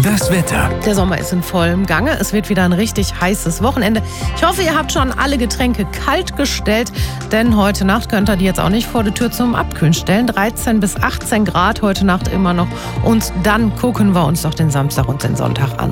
Das Wetter. Der Sommer ist in vollem Gange. Es wird wieder ein richtig heißes Wochenende. Ich hoffe, ihr habt schon alle Getränke kalt gestellt, denn heute Nacht könnt ihr die jetzt auch nicht vor der Tür zum Abkühlen stellen. 13 bis 18 Grad heute Nacht immer noch. Und dann gucken wir uns doch den Samstag und den Sonntag an.